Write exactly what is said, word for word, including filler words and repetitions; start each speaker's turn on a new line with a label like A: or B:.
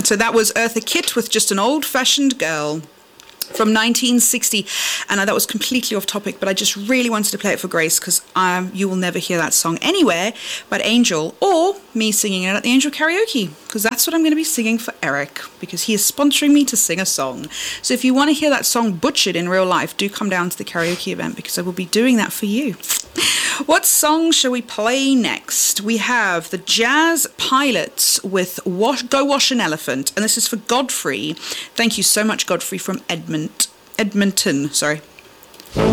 A: So that was Eartha Kitt with Just an Old-Fashioned Girl from nineteen sixty, and uh, that was completely off topic, but I just really wanted to play it for Grace because um, you will never hear that song anywhere but Angel, or me singing it at the Angel Karaoke, because that's what I'm going to be singing for Eric, because he is sponsoring me to sing a song. So if you want to hear that song butchered in real life, do come down to the karaoke event, because I will be doing that for you. What song shall we play next? We have the Jazz Pilots with Wash, Go Wash an Elephant, and this is for Godfrey. Thank you so much, Godfrey, from Edmont, Edmonton. Sorry.